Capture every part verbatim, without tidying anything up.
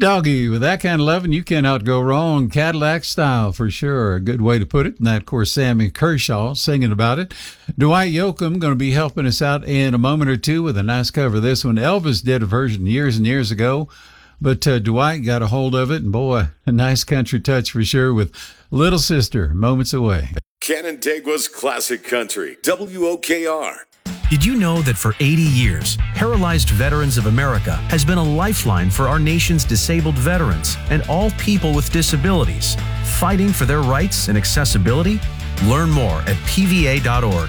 Doggy, with that kind of loving, you cannot go wrong. Cadillac style, for sure. A good way to put it. And that, of course, Sammy Kershaw singing about it. Dwight Yoakam going to be helping us out in a moment or two with a nice cover of this one. Elvis did a version years and years ago, but uh, Dwight got a hold of it, and boy, a nice country touch for sure with Little Sister, Moments Away. Canandaigua's Classic Country, W O K R. Did you know that for eighty years, Paralyzed Veterans of America has been a lifeline for our nation's disabled veterans and all people with disabilities, fighting for their rights and accessibility? Learn more at P V A dot org.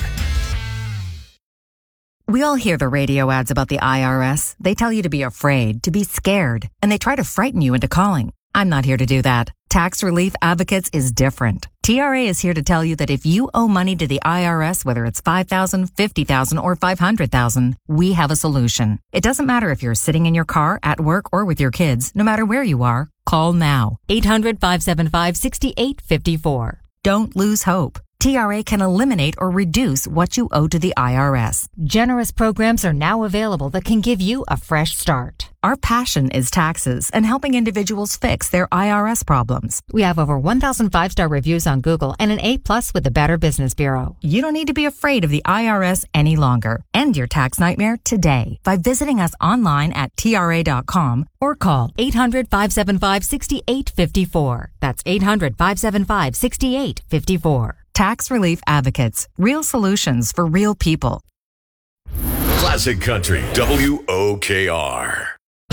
We all hear the radio ads about the I R S. They tell you to be afraid, to be scared, and they try to frighten you into calling. I'm not here to do that. Tax Relief Advocates is different. T R A is here to tell you that if you owe money to the I R S, whether it's five thousand dollars, fifty thousand dollars, or five hundred thousand dollars, we have a solution. It doesn't matter if you're sitting in your car, at work, or with your kids. No matter where you are, call now. eight hundred, five seven five, six eight five four. Don't lose hope. T R A can eliminate or reduce what you owe to the I R S. Generous programs are now available that can give you a fresh start. Our passion is taxes and helping individuals fix their I R S problems. We have over one thousand five-star reviews on Google and an A-plus with the Better Business Bureau. You don't need to be afraid of the I R S any longer. End your tax nightmare today by visiting us online at T R A dot com or call eight hundred, five seven five, six eight five four. That's eight hundred, five seven five, six eight five four. Tax Relief Advocates. Real solutions for real people. Classic Country, W O K R.